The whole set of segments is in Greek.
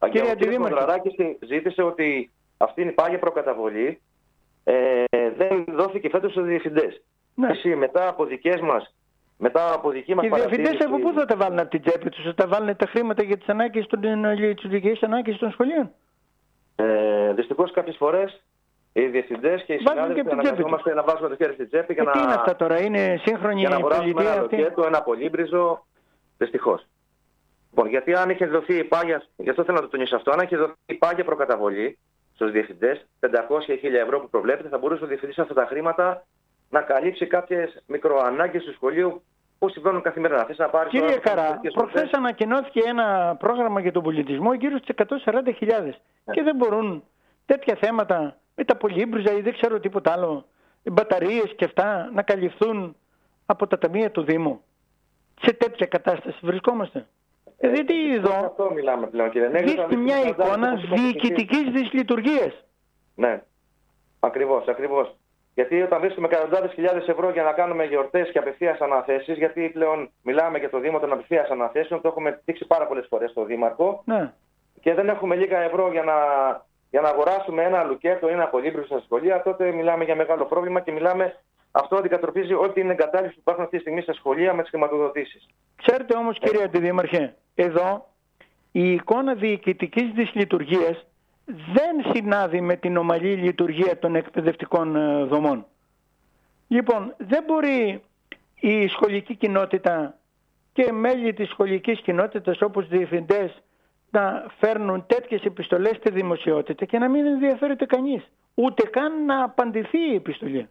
Κύριε Αντιδήμαρχε, ζήτησε ότι αυτή η πάγια προκαταβολή δεν δόθηκε φέτος στους διευθυντές. Ναι. Μετά από δική μας οι διευθυντές από πού θα τα βάλουν από την τσέπη τους? Θα τα βάλουν τα χρήματα για τις ανάγκες των σχολείων? Δυστυχώς κάποιες φορές οι διευθυντές και οι συνάδελφοι αναγκαζόμαστε να βάζουμε το χέρι στην τσέπη για να... Τι είναι αυτά τώρα, είναι σύγχρονη πολιτεία αυτή? Ένα λοκέτο, ένα πολύμπριζο, δυστυχώς. Λοιπόν, γιατί αν είχε δοθεί η πάγια, γι' αυτό θέλω να το τονίσω αυτό, αν είχε δοθεί η πάγια προκαταβολή στους διευθυντές, 500 ή 1.000 ευρώ που προβλέπεται, θα μπορούσε ο διευθυντής αυτά τα χρήματα να καλύψει κάποιες μικροανάγκες του σχολείου που συμβαίνουν καθημερινά. Κύριε Καρά, προχθές ανακοινώθηκε ένα πρόγραμμα για τον πολιτισμό γύρω στις 140.000 και δεν μπορούν τέτοια θέματα με τα πολύμπριζα ή δεν ξέρω τίποτα άλλο, οι μπαταρίες και αυτά, να καλυφθούν από τα ταμεία του Δήμου. Σε τέτοια κατάσταση βρισκόμαστε. Δηλαδή εδώ δείχνει μια εικόνα διοικητικής δυσλειτουργίας. Ναι, ακριβώς. Γιατί όταν βρίσκουμε εκατοντάδες χιλιάδες ευρώ για να κάνουμε γιορτές και απευθείας αναθέσεις, γιατί πλέον μιλάμε για το Δήμο των απευθείας αναθέσεων, το έχουμε δείξει πάρα πολλές φορές στο Δήμαρχο, ναι. Και δεν έχουμε λίγα ευρώ για να αγοράσουμε ένα λουκέτο ή ένα πολύμπριζο στα σχολεία, τότε μιλάμε για μεγάλο πρόβλημα και αυτό αντικατοπτρίζει όλη την εγκατάλειψη που υπάρχουν αυτή τη στιγμή στα σχολεία με τις χρηματοδοτήσεις. Ξέρετε όμως, κύριε Αντιδήμαρχε, εδώ η εικόνα διοικητικής δυσλειτουργίας δεν συνάδει με την ομαλή λειτουργία των εκπαιδευτικών δομών. Λοιπόν, δεν μπορεί η σχολική κοινότητα και μέλη της σχολικής κοινότητας όπως διευθυντές να φέρνουν τέτοιες επιστολές στη δημοσιότητα και να μην ενδιαφέρεται κανείς, ούτε καν να απαντηθεί η επιστολή.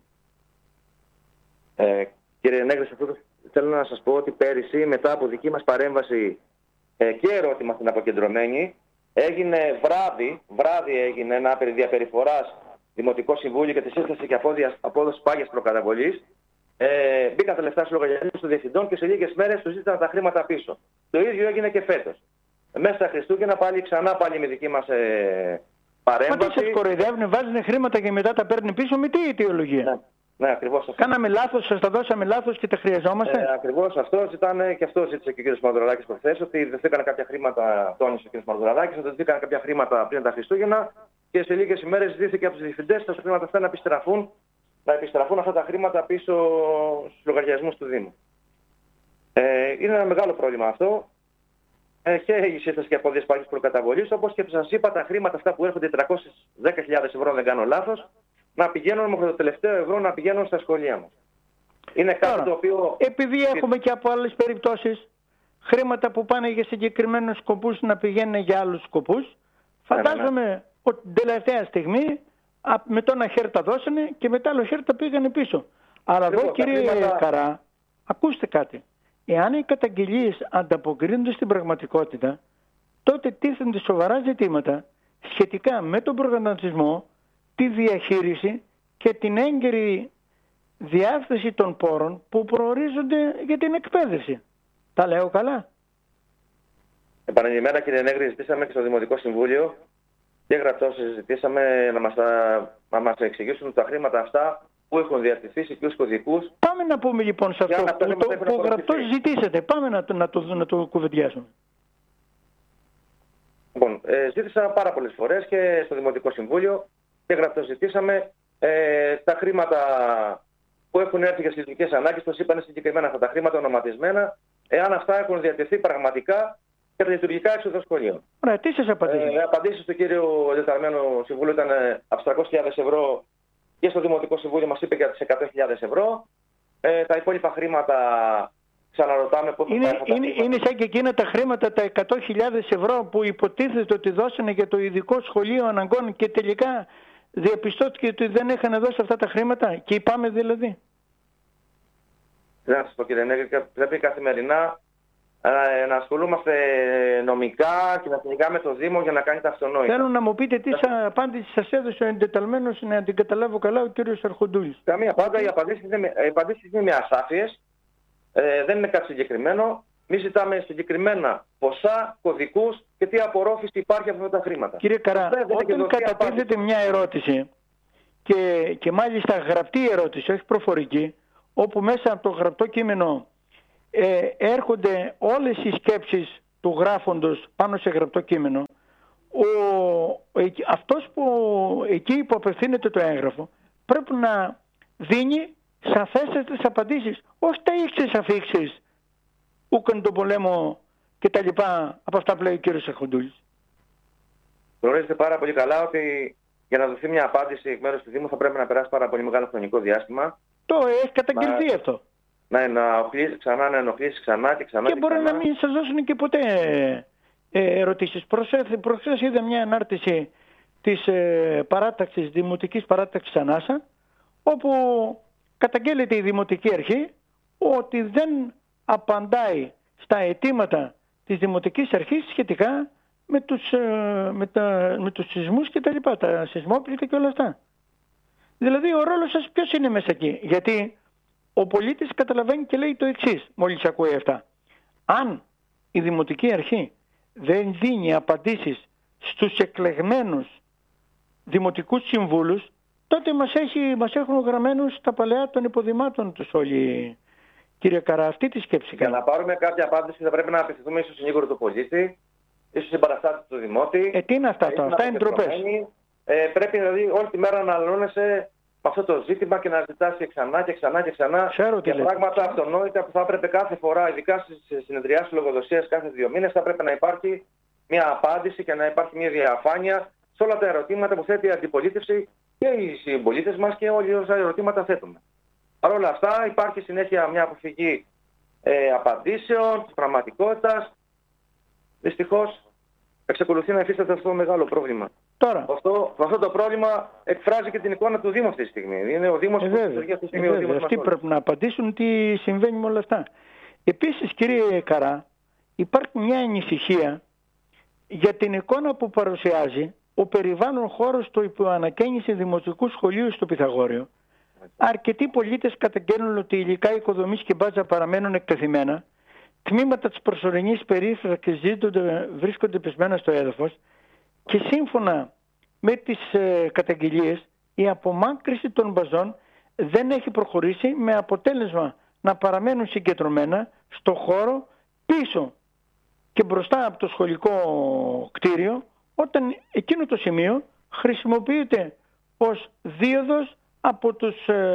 Κύριε Νέγκρης, θέλω να σας πω ότι πέρυσι μετά από δική μας παρέμβαση και ερώτημα στην αποκεντρωμένη, έγινε βράδυ έγινε ένα περί διαπεριφοράς Δημοτικό Συμβούλιο για τη σύσταση και απόδοση πάγιας προκαταβολής. Μπήκαν τα λεφτά στους λογαριασμούς των διευθυντών και σε λίγες μέρες τους ζήτησαν τα χρήματα πίσω. Το ίδιο έγινε και φέτος. Μέσα στα Χριστούγεννα ξανά πάλι με δική μας παρέμβαση. Μα τι σας κοροϊδεύουν, βάζουν χρήματα και μετά τα παίρνουν πίσω με τι αιτιολογία? Ναι, ακριβώς αυτό. Κάναμε λάθος, σας τα δώσαμε λάθος και τα χρειαζόμαστε. Ακριβώς αυτό ζητάνε και αυτό ζήτησε και ο κ. Μανδουραδάκης προχθές, ότι δοθήκαν κάποια χρήματα, τόνισε ο κ. Μανδουραδάκης, ότι δοθήκαν κάποια χρήματα πριν τα Χριστούγεννα και σε λίγες ημέρες ζητήθηκε από τους διευθυντές τα χρήματα αυτά να επιστραφούν αυτά τα χρήματα πίσω στους λογαριασμούς του Δήμου. Είναι ένα μεγάλο πρόβλημα αυτό. Και η σύσταση και απόδειξη πάγιας προκαταβολής, όπως και σας είπα, τα χρήματα αυτά που έρχονται 310.000 ευρώ, αν δεν κάνω λάθος, να πηγαίνουν με το τελευταίο ευρώ να πηγαίνουν στα σχολεία μας. Είναι κάτι το οποίο... Επειδή έχουμε και από άλλες περιπτώσεις χρήματα που πάνε για συγκεκριμένους σκοπούς να πηγαίνουν για άλλους σκοπούς, φαντάζομαι ότι την τελευταία στιγμή με το ένα χέρι τα δώσανε και μετά άλλο χέρι τα πήγανε πίσω. Αλλά εδώ, κύριε Καρά, ακούστε κάτι. Εάν οι καταγγελίες ανταποκρίνονται στην πραγματικότητα, τότε τίθενται σοβαρά ζητήματα σχετικά με τον προγραμματισμό, τη διαχείριση και την έγκαιρη διάθεση των πόρων που προορίζονται για την εκπαίδευση. Τα λέω καλά? Επανειλημμένα, κύριε Νέγκρη, ζητήσαμε και στο Δημοτικό Συμβούλιο και γραπτώς συζητήσαμε να μας εξηγήσουν τα χρήματα αυτά που έχουν διατηθεί σε ποιους κωδικούς. Πάμε να πούμε λοιπόν σε αυτό που γραπτώς ζητήσατε. Πάμε να το κουβεντιάσουμε. Λοιπόν, ζήτησα πάρα πολλές φορές και στο Δημοτικό Συμβούλιο και γραπτώς ζητήσαμε τα χρήματα που έχουν έρθει για σχετικές ανάγκες, τους είπαν συγκεκριμένα αυτά τα χρήματα ονοματισμένα, εάν αυτά έχουν διατεθεί πραγματικά για τα λειτουργικά έξοδα των σχολείων. Ωραία, τι σας απαντήσει? Απαντήσεις του κύριο Δεταρμένου Συμβούλου ήταν από 300.000 ευρώ και στο Δημοτικό Συμβούλιο μας είπε για τις 100.000 ευρώ. Τα υπόλοιπα χρήματα ξαναρωτάμε πώς θα είναι σαν και εκείνα τα χρήματα, τα 100.000 ευρώ που υποτίθεται ότι δώσανε για το ειδικό σχολείο αναγκών και τελικά διαπιστώθηκε ότι δεν είχαν δώσει αυτά τα χρήματα και είπαμε δηλαδή. Δεν θα σας πω, κύριε Νέγκρη, πρέπει καθημερινά να ασχολούμαστε νομικά και να κυνηγάμε το Δήμο για να κάνει τα αυτονόητα. Θέλω να μου πείτε τι απάντηση σας έδωσε ο εντεταλμένος, να την καταλάβω καλά, ο κύριος Αρχοντούλης. Καμία πάντα, οι απαντήσεις είναι με ασάφειες, δεν είναι κάτι συγκεκριμένο. Εμείς ζητάμε συγκεκριμένα ποσά, κωδικούς και τι απορρόφηση υπάρχει από αυτά τα χρήματα. Κύριε Καρά, όταν κατατίθεται μια ερώτηση και μάλιστα γραπτή ερώτηση, όχι προφορική, όπου μέσα από το γραπτό κείμενο έρχονται όλες οι σκέψεις του γράφοντος πάνω σε γραπτό κείμενο, αυτός που εκεί που απευθύνεται το έγγραφο πρέπει να δίνει σαφέστατες απαντήσεις, όχι τα ίξες αφήξεις, ούκαν τον πολέμο και τα λοιπά από αυτά που λέει ο κύριος Αχοντούλης. Γνωρίζετε πάρα πολύ καλά ότι για να δοθεί μια απάντηση εκ μέρους του Δήμου θα πρέπει να περάσει πάρα πολύ μεγάλο χρονικό διάστημα. Το έχει καταγγελθεί αυτό. Να ενοχλήσει ξανά, να ενοχλήσει ξανά και ξανά. Και μπορεί να μην σας δώσουν και ποτέ ερωτήσεις. Προχθές είδα μια ανάρτηση της παράταξης, Δημοτικής Παράταξης Ανάσα, όπου καταγγέλλεται η Δημοτική Αρχή ότι δεν απαντάει στα αιτήματα της Δημοτικής Αρχής σχετικά με τους σεισμούς και τα λοιπά, τα σεισμόπληκτα και όλα αυτά. Δηλαδή ο ρόλος σας ποιος είναι μέσα εκεί? Γιατί ο πολίτης καταλαβαίνει και λέει το εξής μόλις ακούει αυτά. Αν η Δημοτική Αρχή δεν δίνει απαντήσεις στους εκλεγμένους δημοτικούς συμβούλους, τότε μας έχουν γραμμένους τα παλαιά των υποδημάτων τους όλοι. Κύριε Καρά, αυτή τη σκέψη. Για να πάρουμε κάποια απάντηση θα πρέπει να απευθυνθούμε ίσως στον Νίκο του πολίτη, ίσως συμπαραστάτη του Δημότη. Τι είναι αυτά τώρα? Αυτά είναι ντροπές. Πρέπει δηλαδή όλη τη μέρα να αναλώνεσαι με αυτό το ζήτημα και να ζητάς και ξανά και ξανά και ξανά για πράγματα αυτονόητα που θα έπρεπε κάθε φορά, ειδικά στις συνεδριάσεις λογοδοσίας κάθε 2 μήνες, θα πρέπει να υπάρχει μια απάντηση και να υπάρχει μια διαφάνεια σε όλα τα ερωτήματα που θέτει η αντιπολίτευση και οι συμπολίτες μας και όλοι όσα ερωτήματα θέτουμε. Παρ' όλα αυτά υπάρχει συνέχεια μια αποφυγή απαντήσεων, της πραγματικότητας. Δυστυχώς εξακολουθεί να υφίσταται αυτό το μεγάλο πρόβλημα. Τώρα. Αυτό το πρόβλημα εκφράζει και την εικόνα του Δήμου αυτή τη στιγμή. Είναι ο Δήμος που λειτουργεί αυτή τη στιγμή. Ο Δήμος αυτοί πρέπει να απαντήσουν τι συμβαίνει με όλα αυτά. Επίσης, κύριε Καρά, υπάρχει μια ανησυχία για την εικόνα που παρουσιάζει ο περιβάλλον χώρος του υποανακαίνιση δημοτικού σχολείου στο Πυθαγόριο. Αρκετοί πολίτες καταγγέλνουν ότι υλικά οικοδομής και μπάτζα παραμένουν εκτεθειμένα. Τμήματα της προσωρινής περίφραξης βρίσκονται πεσμένα στο έδαφος και σύμφωνα με τις καταγγελίες η απομάκρυση των μπαζών δεν έχει προχωρήσει, με αποτέλεσμα να παραμένουν συγκεντρωμένα στο χώρο πίσω και μπροστά από το σχολικό κτίριο, όταν εκείνο το σημείο χρησιμοποιείται ως δίωδος από τους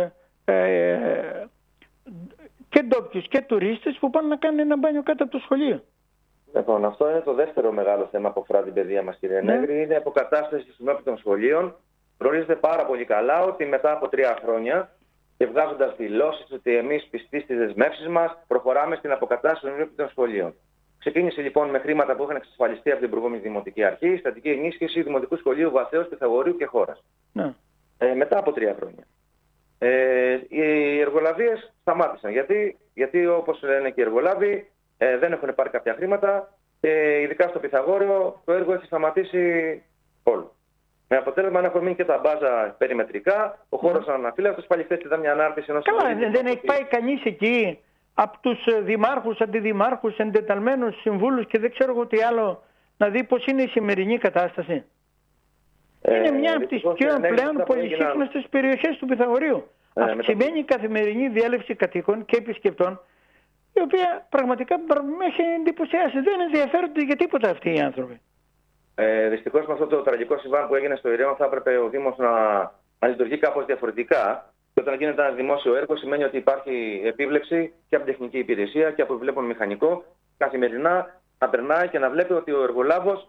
και ντόπιους και τουρίστες που πάνε να κάνουν ένα μπάνιο κάτω από το σχολείο. Λοιπόν, αυτό είναι το δεύτερο μεγάλο θέμα που αφορά την παιδεία μας, κύριε Νέγρη. Είναι η αποκατάσταση της συνόπτων σχολείων. Γνωρίζετε πάρα πολύ καλά ότι μετά από 3 χρόνια και βγάζοντας δηλώσεις ότι εμείς πιστοί στις δεσμεύσεις μας προχωράμε στην αποκατάσταση των συνόπτων σχολείων. Ξεκίνησε λοιπόν με χρήματα που είχαν εξασφαλιστεί από την προηγούμενη Δημοτική Αρχή, στατική ενίσχυση Δημοτικού Σχολείου Βαθέως, Πυθαγορείου και Χώρας. Μετά από 3 χρόνια. Οι εργολαβίες σταμάτησαν. Γιατί όπως λένε και οι εργολάβοι, δεν έχουν πάρει κάποια χρήματα και ειδικά στο Πυθαγόριο το έργο έχει σταματήσει όλο. Με αποτέλεσμα να έχουν μείνει και τα μπάζα περιμετρικά, ο χώρος αναφύλακτος. Πάλι χθες είδα μια ανάρτηση ενός. Καλά, δεν έχει πάει κανείς εκεί από τους δημάρχους, αντιδημάρχους, εντεταλμένους συμβούλους και δεν ξέρω εγώ τι άλλο, να δει πώς είναι η σημερινή κατάσταση. Είναι μια από τις πιο πλέον πολυσύχναστες περιοχές του Πυθαγορείου. Αυξημένη η καθημερινή διέλευση κατοίκων και επισκεπτών, η οποία πραγματικά με έχει εντυπωσιάσει. Δεν ενδιαφέρονται για τίποτα αυτοί οι άνθρωποι. Δυστυχώς με αυτό το τραγικό συμβάν που έγινε στο Ηρέον θα έπρεπε ο Δήμος να λειτουργεί κάπως διαφορετικά. Και όταν γίνεται ένα δημόσιο έργο σημαίνει ότι υπάρχει επίβλεψη και από την τεχνική υπηρεσία και από επιβλέπον μηχανικό καθημερινά να περνάει και να βλέπει ότι ο εργολάβος.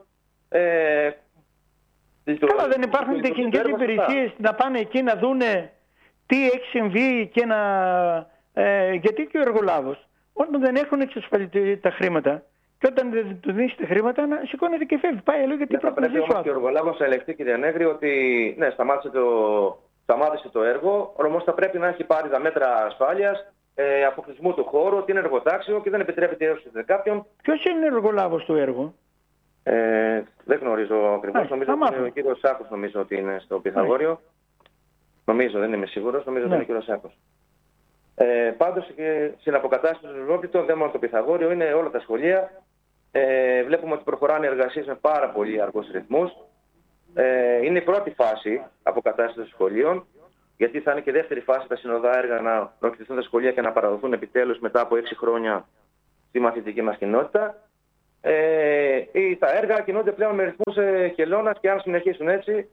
Καλά, δεν υπάρχουν τεχνικές υπηρεσίες να πάνε εκεί να δούνε τι έχει συμβεί και να. Γιατί και ο εργολάβος, όταν δεν έχουν εξασφαλιστεί τα χρήματα και όταν δεν του δίνει τα χρήματα, να σηκώνεται και φεύγει. Πάει αλλού γιατί πρέπει να ζήσει. Και ο εργολάβος θα ελεγχθεί, κύριε Νέγρη, ότι ναι, σταμάτησε το έργο, όμως θα πρέπει να έχει πάρει τα μέτρα ασφάλειας, αποκλεισμού του χώρου, ότι είναι εργοτάξιο και δεν επιτρέπεται έως σε κάποιον. Ποιος είναι ο εργολάβος του έργου? Δεν γνωρίζω ακριβώς. Νομίζω ότι είναι ο κύριος Σάκος, νομίζω ότι είναι στο Πυθαγόριο. Νομίζω, δεν είμαι σίγουρος, νομίζω ότι είναι ο κύριος Σάκος. Πάντως στην αποκατάσταση του Ζουρόπιτο, δεν μόνο το Πυθαγόριο, είναι όλα τα σχολεία. Βλέπουμε ότι προχωράνε εργασίες με πάρα πολύ αργούς ρυθμούς. Είναι η πρώτη φάση αποκατάσταση των σχολείων, γιατί θα είναι και η δεύτερη φάση τα συνοδά έργα να ολοκληρωθούν τα σχολεία και να παραδοθούν επιτέλους μετά από 6 χρόνια στη μαθητική μας κοινότητα. Τα έργα κινούνται πλέον με ρυθμούς χελώνας και αν συνεχίσουν έτσι,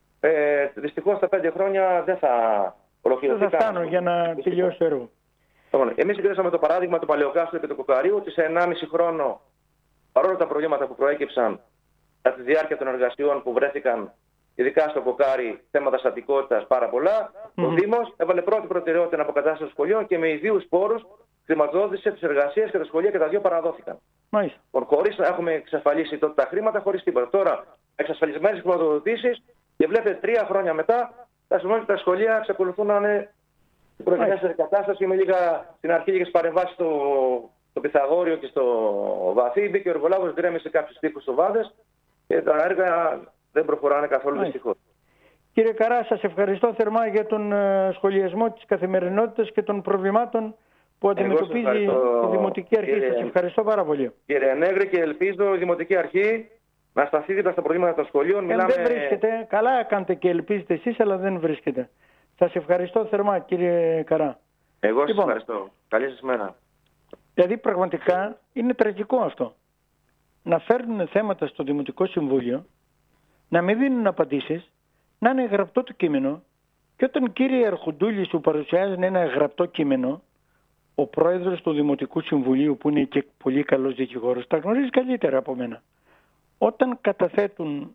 δυστυχώς τα 5 χρόνια δεν θα ολοκληρωθεί. Δεν θα φτάνουν για να τελειώσει το έργο. Εμείς συγκρίναμε το παράδειγμα του Παλαιοκάστρου και του Κοκαρίου, ότι σε 1,5 χρόνο, παρόλο τα προβλήματα που προέκυψαν κατά τη διάρκεια των εργασιών που βρέθηκαν, ειδικά στο Κοκάρι, θέματα στατικότητας πάρα πολλά, ο Δήμος έβαλε πρώτη προτεραιότητα την αποκατάσταση των σχολείων και με ιδίους πόρους χρηματοδότησε τις εργασίες και τα σχολεία και τα δύο παραδόθηκαν. Χωρίς να έχουμε εξασφαλίσει τότε τα χρήματα, χωρίς τίποτα. Τώρα, εξασφαλισμένες χρηματοδοτήσεις και βλέπετε 3 χρόνια μετά, τα σχολεία εξακολουθούν να είναι στην προγενέστερη κατάσταση με στην αρχή λίγες παρεμβάσεις στο Πυθαγόριο και στο Βαθύ. Μπήκε ο εργολάβος, γκρέμισε κάποιους τείχους σοβάδες και τα έργα δεν προχωράνε καθόλου δυστυχώς. Κύριε Καρά, σας ευχαριστώ θερμά για τον σχολιασμό της καθημερινότητας και των προβλημάτων που αντιμετωπίζει η Δημοτική Αρχή. Σας ευχαριστώ πάρα πολύ. Κύριε Νέγρη, και ελπίζω η Δημοτική Αρχή να σταθεί δίπλα στα προβλήματα των σχολείων. Δεν βρίσκεται. Καλά κάνετε και ελπίζετε εσείς, αλλά δεν βρίσκεται. Σας ευχαριστώ θερμά, κύριε Καρά. Εγώ σας ευχαριστώ. Καλή σας μέρα. Δηλαδή πραγματικά είναι τραγικό αυτό. Να φέρνουν θέματα στο Δημοτικό Συμβούλιο, να μην δίνουν απαντήσεις, να είναι γραπτό το κείμενο, και όταν, κύριε Αρχοντούλη, σου παρουσιάζουν ένα γραπτό κείμενο, ο πρόεδρος του Δημοτικού Συμβουλίου, που είναι και πολύ καλός δικηγόρος, τα γνωρίζει καλύτερα από μένα. Όταν καταθέτουν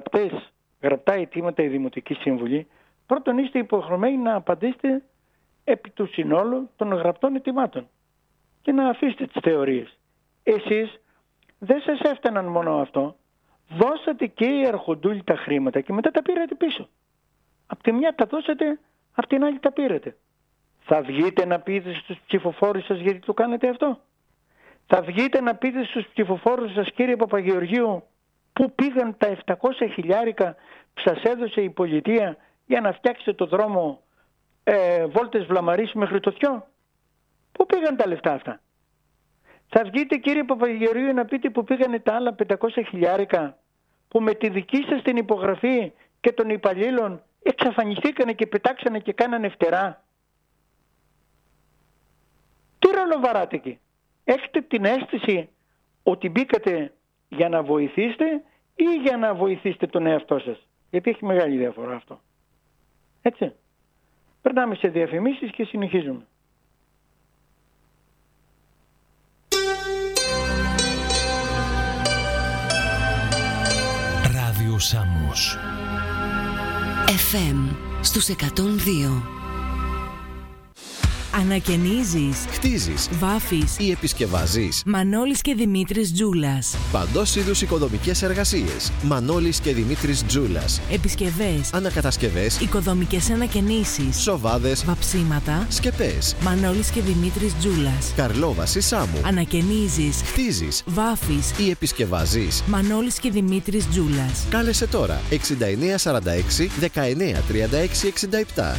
γραπτά αιτήματα οι Δημοτικοί Σύμβουλοι, πρώτον είστε υποχρεωμένοι να απαντήσετε επί του συνόλου των γραπτών αιτημάτων και να αφήσετε τις θεωρίες. Εσείς δεν σας έφταναν μόνο αυτό, δώσατε και οι Αρχοντούλοι τα χρήματα και μετά τα πήρατε πίσω. Απ' τη μια τα δώσατε, απ' την άλλη τα πήρατε. Θα βγείτε να πείτε στους ψηφοφόρους σας γιατί το κάνετε αυτό? Θα βγείτε να πείτε στους ψηφοφόρους σας, κύριε Παπαγεωργίου, πού πήγαν τα 700 χιλιάρικα που σας έδωσε η πολιτεία για να φτιάξετε το δρόμο Βόλτες Βλαμαρής μέχρι το Θιό? Πού πήγαν τα λεφτά αυτά? Θα βγείτε, κύριε Παπαγεωργίου, να πείτε που πήγανε τα άλλα 500 χιλιάρικα που με τη δική σας την υπογραφή και των υπαλλήλων εξαφανιστήκανε και πετάξανε και κάνανε φτερά? Τι ρόλο βαράτε εκεί? Έχετε την αίσθηση ότι μπήκατε για να βοηθήσετε ή για να βοηθήσετε τον εαυτό σας? Γιατί έχει μεγάλη διαφορά αυτό. Έτσι. Περνάμε σε διαφημίσεις και συνεχίζουμε. Ράδιο Σάμος FM στους 102. Ανακαινίζεις, χτίζεις, βάφεις ή επισκευάζεις. Μανώλης και Δημήτρης Τζούλας. Παντός είδους οικοδομικές εργασίες. Μανώλης και Δημήτρης Τζούλας. Επισκευές, ανακατασκευές, οικοδομικές ανακαινήσεις, σοβάδες, βαψίματα, σκεπές. Μανώλης και Δημήτρης Τζούλας. Καρλόβαση Σάμου. Ανακαινίζεις, χτίζεις, βάφεις ή επισκευάζεις. Μανώλης και Δημήτρης Τζούλας. Κάλεσε τώρα 6946 1936 67.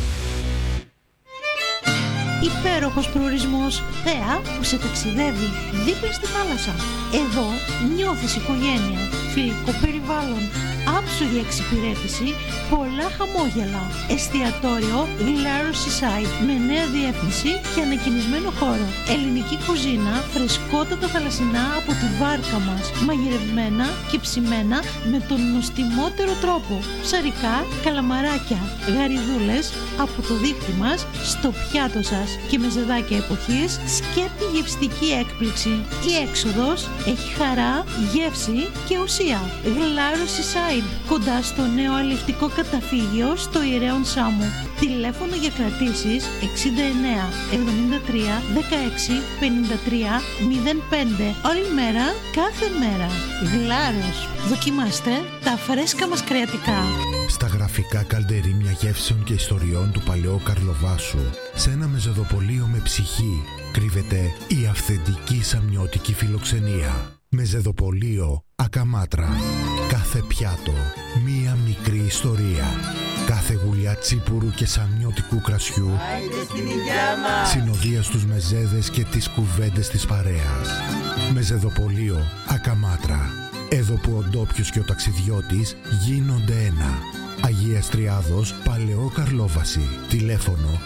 Υπέροχος προορισμός, θέα που σε ταξιδεύει δίπλα στη θάλασσα. Εδώ νιώθεις οικογένεια, φιλικό περιβάλλον, άψογη εξυπηρέτηση, πολλά χαμόγελα. Εστιατόριο Γλάρο Seaside με νέα διεύθυνση και ανακοινισμένο χώρο. Ελληνική κουζίνα, φρεσκότατα θαλασσινά από τη βάρκα μας, μαγειρευμένα και ψημένα με τον νοστιμότερο τρόπο. Ψαρικά, καλαμαράκια, γαριδούλες από το δίχτυ μας στο πιάτο σας και μεζεδάκια εποχής, σκέπτη γευστική έκπληξη. Η έξοδος έχει χαρά, γεύση και ουσία. Γλάρο Seaside, κοντά στο νέο αλευτικό καταφύγιο στο Ιερέον Σάμου. Τηλέφωνο για κρατήσεις 69 73 16 53 05. Όλη μέρα, κάθε μέρα. Γλάρος. Δοκιμάστε τα φρέσκα μας κρεατικά. Στα γραφικά καλντερίμια γεύσεων και ιστοριών του παλαιού Καρλοβάσου, σε ένα μεζεδοπολείο με ψυχή, κρύβεται η αυθεντική σαμιώτικη φιλοξενία. Μεζεδοπολείο Ακαμάτρα. Κάθε πιάτο, μία μικρή ιστορία. Κάθε γουλιά τσίπουρου και σαμιώτικου κρασιού συνοδεία στους μεζέδες και τις κουβέντες της παρέας. Μεζεδοπολείο Ακαμάτρα. Εδώ που ο ντόπιος και ο ταξιδιώτης γίνονται ένα. Αγίας Τριάδος, Παλαιό Καρλόβαση. Τηλέφωνο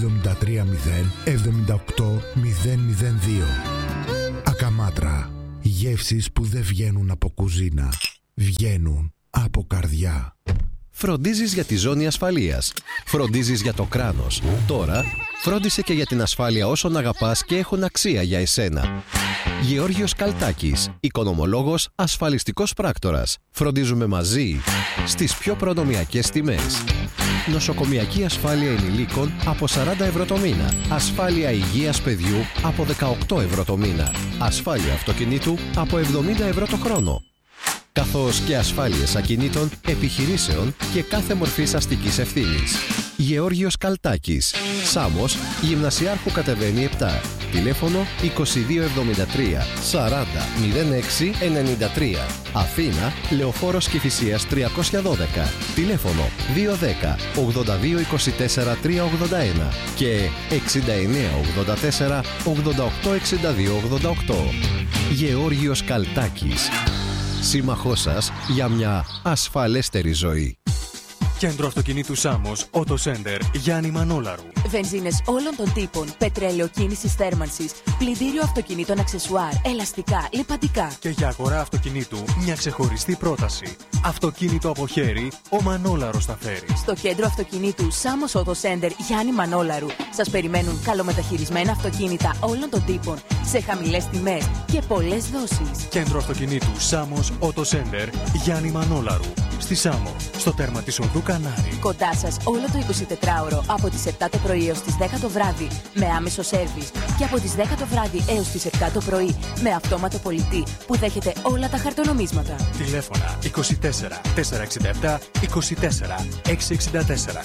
2273 0 78 002. Ακαμάτρα. Γεύσεις που δεν βγαίνουν από κουζίνα. Βγαίνουν από καρδιά. Φροντίζεις για τη ζώνη ασφαλείας. Φροντίζεις για το κράνος. Τώρα φρόντισε και για την ασφάλεια όσων αγαπάς και έχουν αξία για εσένα. Γεώργιος Καλτάκης, οικονομολόγος, ασφαλιστικός πράκτορας. Φροντίζουμε μαζί στις πιο προνομιακές τιμές. Νοσοκομιακή ασφάλεια ενηλίκων από 40 ευρώ το μήνα. Ασφάλεια υγείας παιδιού από 18 ευρώ το μήνα. Ασφάλεια αυτοκινήτου από 70 ευρώ το χρόνο. Καθώς και ασφάλειες ακινήτων, επιχειρήσεων και κάθε μορφής αστικής ευθύνης. Γεώργιος Καλτάκης, Σάμος, Γυμνασιάρχου κατεβαίνει 7. Τηλέφωνο 2273 40 06 93. Αθήνα, Λεωφόρος Κηφισίας 312. Τηλέφωνο 210 82 24 381 και 69 84 88 62 88. Γεώργιος Καλτάκης, σύμμαχός σας για μια ασφαλέστερη ζωή. Κέντρο αυτοκινήτου Σάμος, Auto Center, Γιάννη Μανόλαρου. Βενζίνες όλων των τύπων, πετρέλαιο κίνησης θέρμανσης, πλυντήριο αυτοκινήτων αξεσουάρ, ελαστικά, λιπαντικά. Και για αγορά αυτοκινήτου, μια ξεχωριστή πρόταση. Αυτοκίνητο από χέρι, ο Μανόλαρος θα φέρει. Στο κέντρο αυτοκινήτου Σάμος Auto Center, Γιάννη Μανόλαρου, σας περιμένουν καλομεταχειρισμένα αυτοκίνητα όλων των τύπων, σε χαμηλές τιμές και πολλές δόσεις. Κέντρο αυτοκινήτου Σάμος Auto Center, Γιάννη Μανόλαρου. Στη Σάμο, στο τέρμα της οδού Κανάρη. Κοντά σας όλο το 24ωρο από τις 7 το πρωί έως τις 10 το βράδυ με άμεσο σέρβις και από τις 10 το βράδυ έως τις 7 το πρωί με αυτόματο πολιτή που δέχεται όλα τα χαρτονομίσματα. Τηλέφωνα 24 467 24 664.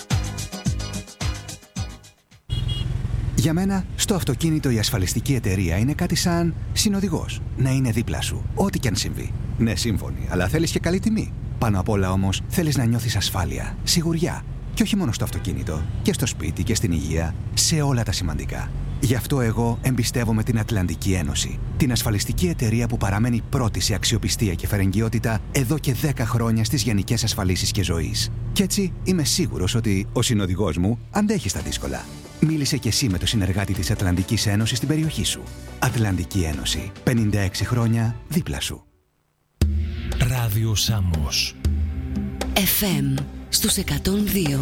Για μένα, στο αυτοκίνητο η ασφαλιστική εταιρεία είναι κάτι σαν συνοδηγός. Να είναι δίπλα σου, ό,τι κι αν συμβεί. Ναι, σύμφωνοι, αλλά θέλεις και καλή τιμή. Πάνω απ' όλα όμως, θέλεις να νιώθεις ασφάλεια, σιγουριά. Και όχι μόνο στο αυτοκίνητο, και στο σπίτι και στην υγεία, σε όλα τα σημαντικά. Γι' αυτό εγώ εμπιστεύομαι την Ατλαντική Ένωση. Την ασφαλιστική εταιρεία που παραμένει πρώτη σε αξιοπιστία και φερεγγιότητα εδώ και 10 χρόνια στις γενικές ασφαλίσεις και ζωής. Κι έτσι είμαι σίγουρος ότι ο συνοδηγός μου αντέχει στα δύσκολα. Μίλησε κι εσύ με το συνεργάτη της Ατλαντικής Ένωσης στην περιοχή σου. Ατλαντική Ένωση. 56 χρόνια δίπλα σου. Ράδιο Σάμος. FM στους 102.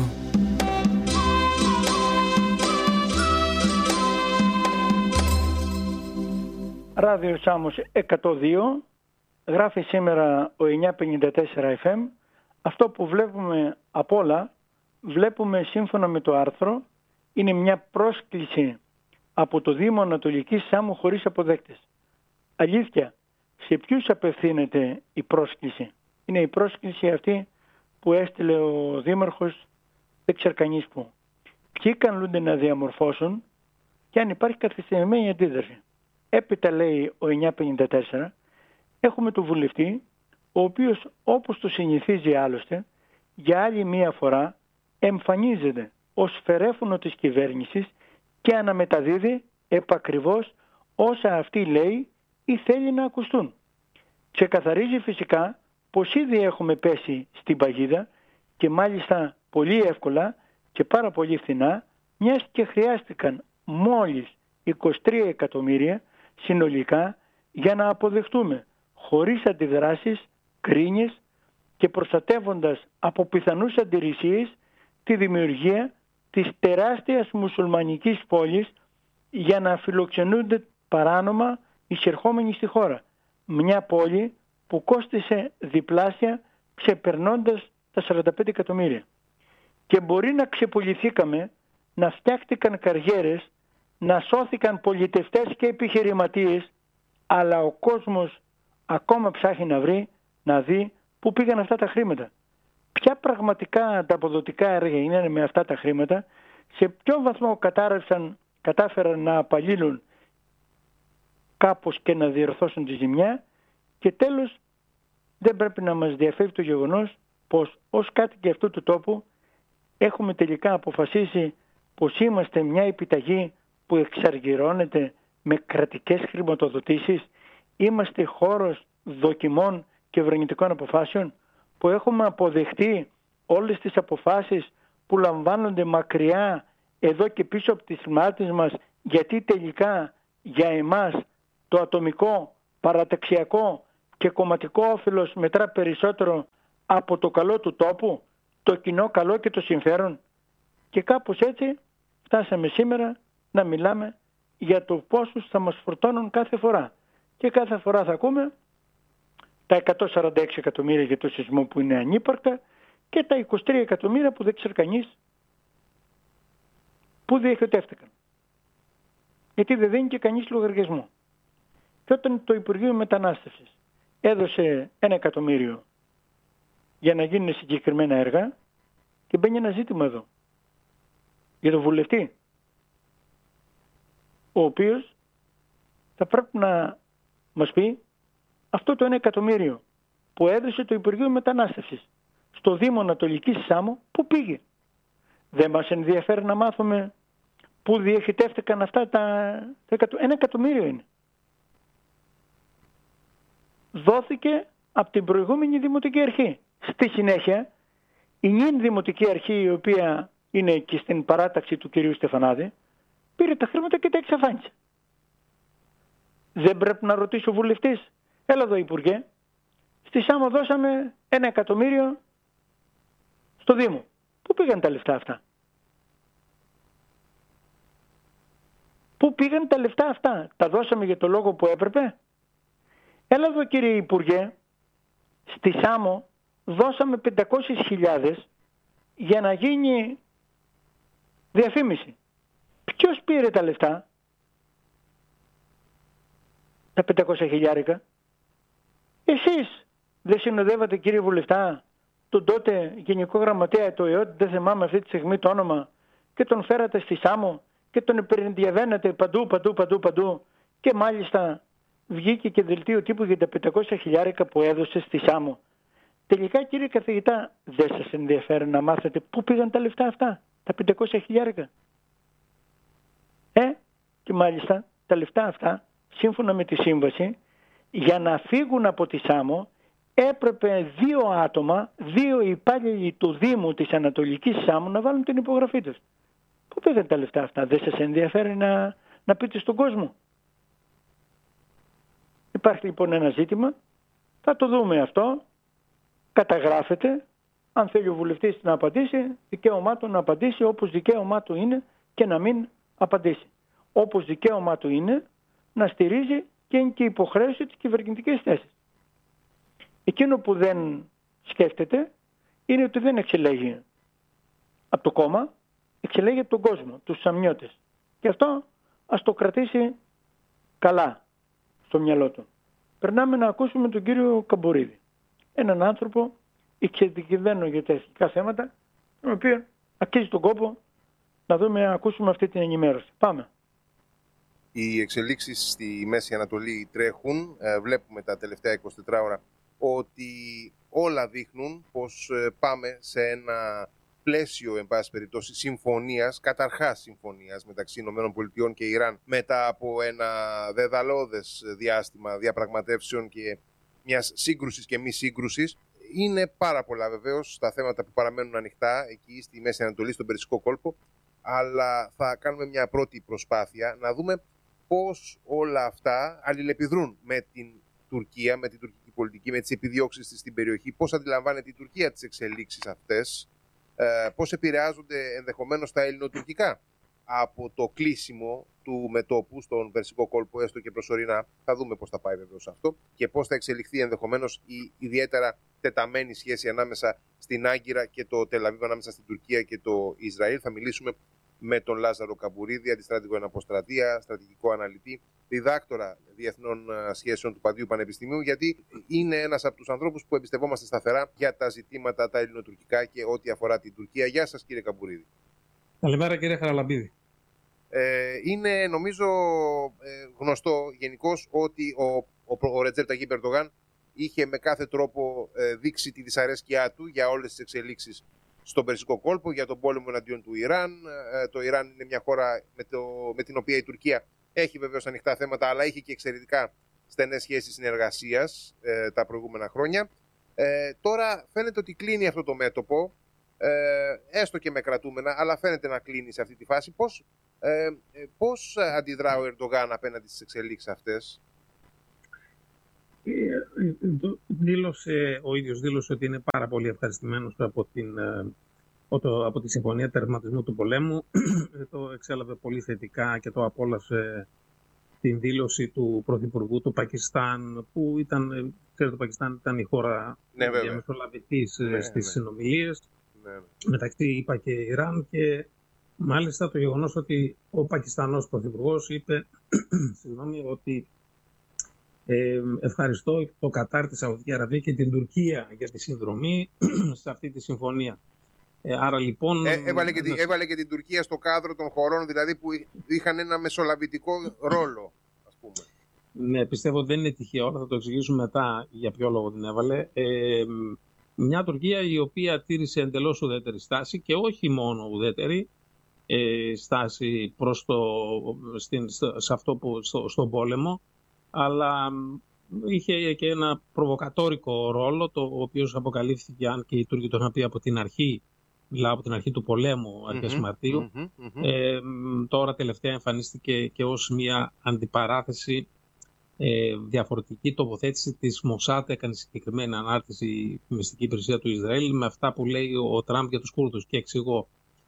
Ράδιο Σάμος 102. Γράφει σήμερα ο 954 FM. Αυτό που βλέπουμε απ' όλα, βλέπουμε σύμφωνα με το άρθρο, είναι μια πρόσκληση από το Δήμο Ανατολικής Σάμου χωρίς αποδέκτες. Αλήθεια, σε ποιους απευθύνεται η πρόσκληση? Είναι η πρόσκληση αυτή που έστειλε ο Δήμαρχος, δεν ξέρει κανείς πού. Ποιοι καλούνται να διαμορφώσουν και αν υπάρχει καθυστερημένη αντίδραση. Έπειτα λέει ο 954, έχουμε τον βουλευτή, ο οποίος όπως το συνηθίζει άλλωστε, για άλλη μία φορά εμφανίζεται ως φερέφωνο της κυβέρνησης και αναμεταδίδει επακριβώς όσα αυτή λέει ή θέλει να ακουστούν. Ξεκαθαρίζει φυσικά πως ήδη έχουμε πέσει στην παγίδα και μάλιστα πολύ εύκολα και πάρα πολύ φθηνά, μιας και χρειάστηκαν μόλις 23 εκατομμύρια συνολικά για να αποδεχτούμε χωρίς αντιδράσεις, κρίνιες και προστατεύοντας από πιθανούς αντιρρησίες τη δημιουργία της τεράστιας μουσουλμανικής πόλης για να φιλοξενούνται παράνομα εισερχόμενοι στη χώρα. Μια πόλη που κόστισε διπλάσια ξεπερνώντας τα 45 εκατομμύρια. Και μπορεί να ξεπουληθήκαμε, να φτιάχτηκαν καριέρες, να σώθηκαν πολιτευτές και επιχειρηματίες, αλλά ο κόσμος ακόμα ψάχνει να βρει, να δει πού πήγαν αυτά τα χρήματα. Ποια πραγματικά ανταποδοτικά έργα είναι με αυτά τα χρήματα, σε ποιο βαθμό κατάφεραν να απαλύνουν κάπως και να διορθώσουν τη ζημιά και τέλος δεν πρέπει να μας διαφεύγει το γεγονός πως ως κάτοικοι αυτού του τόπου έχουμε τελικά αποφασίσει πως είμαστε μια επιταγή που εξαργυρώνεται με κρατικές χρηματοδοτήσεις, είμαστε χώρος δοκιμών και ευρεγνητικών αποφάσεων, που έχουμε αποδεχτεί όλες τις αποφάσεις που λαμβάνονται μακριά εδώ και πίσω από τις μάτες μας, γιατί τελικά για εμάς το ατομικό παραταξιακό και κομματικό όφελος μετρά περισσότερο από το καλό του τόπου, το κοινό καλό και το συμφέρον? Και κάπως έτσι φτάσαμε σήμερα να μιλάμε για το πόσους θα μας φορτώνουν κάθε φορά. Και κάθε φορά θα ακούμε τα 146 εκατομμύρια για το σεισμό που είναι ανύπαρκτα και τα 23 εκατομμύρια που δεν ξέρει κανείς που διοχετεύτηκαν. Γιατί δεν δίνει και κανείς λογαριασμό. Και όταν το Υπουργείο Μετανάστευσης έδωσε 1 εκατομμύριο για να γίνουν συγκεκριμένα έργα, και μπαίνει ένα ζήτημα εδώ για τον βουλευτή, ο οποίος θα πρέπει να μας πει αυτό το 1 εκατομμύριο που έδωσε το Υπουργείο Μετανάστευσης στο Δήμο Ανατολικής Σάμου, πού πήγε? Δεν μας ενδιαφέρει να μάθουμε πού διοχετεύτηκαν αυτά τα 1 εκατομμύριο είναι. Δόθηκε από την προηγούμενη Δημοτική Αρχή. Στη συνέχεια, η νυν Δημοτική Αρχή, η οποία είναι και στην παράταξη του κυρίου Στεφανάδη, πήρε τα χρήματα και τα εξαφάνισε. Δεν πρέπει να ρωτήσει ο βουλευτής? Έλα εδώ, Υπουργέ, στη Σάμο δώσαμε 1 εκατομμύριο στο Δήμο. Πού πήγαν τα λεφτά αυτά? Πού πήγαν τα λεφτά αυτά? Τα δώσαμε για το λόγο που έπρεπε? Έλα εδώ, κύριε Υπουργέ, στη Σάμο δώσαμε 500.000 για να γίνει διαφήμιση. Ποιος πήρε τα λεφτά? Τα 500.000? Εσείς δεν συνοδεύατε, κύριε Βουλευτά, τον τότε Γενικό Γραμματέα του ΕΟΤ, δεν θυμάμαι αυτή τη στιγμή το όνομα, και τον φέρατε στη Σάμο και τον υπερδιαβαίνατε παντού και μάλιστα βγήκε και δελτίο τύπου για τα 500.000 που έδωσε στη Σάμο. Τελικά, κύριε καθηγητά, δεν σας ενδιαφέρει να μάθετε πού πήγαν τα λεφτά αυτά, τα 500.000? Και μάλιστα τα λεφτά αυτά, σύμφωνα με τη σύμβαση, για να φύγουν από τη Σάμο έπρεπε 2 άτομα, 2 υπάλληλοι του Δήμου της Ανατολικής Σάμου να βάλουν την υπογραφή τους. Πού πήγαν τα λεφτά αυτά? Δεν σας ενδιαφέρει να πείτε στον κόσμο? Υπάρχει λοιπόν ένα ζήτημα, θα το δούμε αυτό, καταγράφεται, αν θέλει ο βουλευτής να απαντήσει, δικαίωμά του να απαντήσει όπως δικαίωμά του είναι και να μην απαντήσει. Όπως δικαίωμά του είναι να στηρίζει και είναι και υποχρέωση της κυβερνητικής θέσης. Εκείνο που δεν σκέφτεται είναι ότι δεν εξελέγει από το κόμμα, εξελέγει από τον κόσμο, τους σαμιώτες. Και αυτό ας το κρατήσει καλά στο μυαλό του. Περνάμε να ακούσουμε τον κύριο Καμπουρίδη. Έναν άνθρωπο εξειδικευμένο για τα εθνικά θέματα, τον οποίο αξίζει τον κόπο να δούμε, να ακούσουμε αυτή την ενημέρωση. Πάμε. Οι εξελίξεις στη Μέση Ανατολή τρέχουν. Βλέπουμε τα τελευταία 24 ώρα ότι όλα δείχνουν πως πάμε σε ένα πλαίσιο, εν πάση περιπτώσει, συμφωνίας, καταρχάς συμφωνίας μεταξύ ΗΠΑ και Ιράν, μετά από ένα δεδαλώδες διάστημα διαπραγματεύσεων και μιας σύγκρουσης και μη σύγκρουσης. Είναι πάρα πολλά βεβαίως τα θέματα που παραμένουν ανοιχτά εκεί στη Μέση Ανατολή, στον Περσικό κόλπο, αλλά θα κάνουμε μια πρώτη προσπάθεια να δούμε πώς όλα αυτά αλληλεπιδρούν με την Τουρκία, με την τουρκική πολιτική, με τις επιδιώξεις της στην περιοχή, πώς αντιλαμβάνεται η Τουρκία τις εξελίξεις αυτές, πώς επηρεάζονται ενδεχομένως τα ελληνοτουρκικά από το κλείσιμο του μετώπου στον Περσικό κόλπο, έστω και προσωρινά. Θα δούμε πώς θα πάει βεβαίως αυτό και πώς θα εξελιχθεί ενδεχομένως η ιδιαίτερα τεταμένη σχέση ανάμεσα στην Άγκυρα και το Τελαβίβ, ανάμεσα στην Τουρκία και το Ισραήλ. Θα μιλήσουμε με τον Λάζαρο Καμπουρίδη, αντιστράτηγο εν αποστρατεία, στρατηγικό αναλυτή, διδάκτορα διεθνών σχέσεων του Παντίου Πανεπιστημίου, γιατί είναι ένας από τους ανθρώπους που εμπιστευόμαστε σταθερά για τα ζητήματα τα ελληνοτουρκικά και ό,τι αφορά την Τουρκία. Γεια σας, κύριε Καμπουρίδη. Καλημέρα, κύριε Χαραλαμπίδη. Είναι νομίζω γνωστό γενικώς ότι ο Ρετζέπ Ταγίπ Ερντογάν είχε με κάθε τρόπο δείξει τη δυσαρέσκειά του για όλες τις εξελίξεις στον Περσικό κόλπο, για τον πόλεμο εναντίον του Ιράν. Το Ιράν είναι μια χώρα με την οποία η Τουρκία έχει βεβαίως ανοιχτά θέματα, αλλά είχε και εξαιρετικά στενές σχέσεις συνεργασίας τα προηγούμενα χρόνια. Τώρα φαίνεται ότι κλείνει αυτό το μέτωπο, έστω και με κρατούμενα, αλλά φαίνεται να κλείνει σε αυτή τη φάση. Πώς αντιδρά ο Ερντογάν απέναντι στις εξελίξεις αυτές? Ο ίδιος δήλωσε ότι είναι πάρα πολύ ευχαριστημένος από τη Συμφωνία Τερματισμού του Πολέμου. Το εξέλαβε πολύ θετικά και το απόλαυσε την δήλωση του Πρωθυπουργού του Πακιστάν, που ήταν, ξέρετε, το Πακιστάν ήταν η χώρα διαμεσολαβητής στις συνομιλίες μεταξύ ΗΠΑ και Ιράν, και μάλιστα το γεγονός ότι ο Πακιστανός Πρωθυπουργός είπε ότι ευχαριστώ το Κατάρ, τη Σαουδική Αραβία και την Τουρκία για τη συνδρομή σε αυτή τη συμφωνία. Άρα λοιπόν... Έβαλε και την Τουρκία στο κάδρο των χωρών, δηλαδή που είχαν ένα μεσολαβητικό ρόλο, ας πούμε. Ναι, πιστεύω ότι δεν είναι τυχαίο, θα το εξηγήσουμε μετά για ποιο λόγο την έβαλε. Μια Τουρκία η οποία τήρησε εντελώς ουδέτερη στάση, και όχι μόνο ουδέτερη στάση προς στον πόλεμο, αλλά είχε και ένα προβοκατόρικο ρόλο, το οποίο αποκαλύφθηκε, αν και οι Τούρκοι το είχαν πει από την αρχή, μιλάω από την αρχή του πολέμου, αρχές Μαρτίου. Τώρα τελευταία εμφανίστηκε και ως μια αντιπαράθεση, διαφορετική τοποθέτηση της Μοσάτ. Έκανε συγκεκριμένη ανάρτηση η μυστική υπηρεσία του Ισραήλ με αυτά που λέει ο Τραμπ για τους Κούρδους. Και εξηγώ,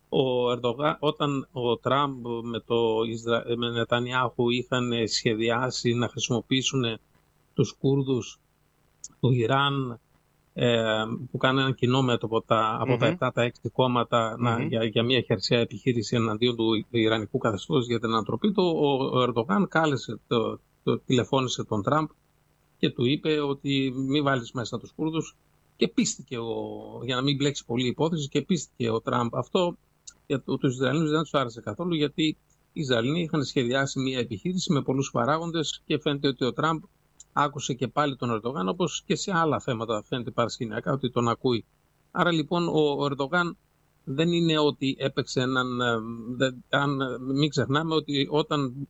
όταν ο Τραμπ με Νετανιάχου είχαν σχεδιάσει να χρησιμοποιήσουν τους Κούρδους του Ιράν, που κάνανε κοινό μέτωπο από τα 7 τα 6 κόμματα για μια χερσαία επιχείρηση εναντίον του Ιρανικού καθεστώς για την ανατροπή του, ο Ερντογάν τηλεφώνησε τον Τραμπ και του είπε ότι μην βάλεις μέσα τους Κούρδους, και πίστηκε, για να μην μπλέξει πολύ η υπόθεση, και πίστηκε ο Τραμπ. Αυτό για τους Ισραηλινούς δεν τους άρεσε καθόλου, γιατί οι Ισραηλοί είχαν σχεδιάσει μια επιχείρηση με πολλούς παράγοντες, και φαίνεται ότι ο Τραμπ άκουσε και πάλι τον Ερντογάν, όπως και σε άλλα θέματα φαίνεται παρασκηνιακά ότι τον ακούει. Άρα λοιπόν ο Ερντογάν δεν είναι ότι έπαιξε μην ξεχνάμε ότι όταν